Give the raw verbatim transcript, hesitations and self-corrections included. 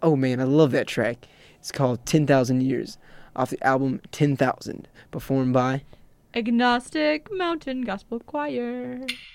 Oh, man, I love that track. It's called ten thousand Years, off the album ten thousand, performed by Agnostic Mountain Gospel Choir.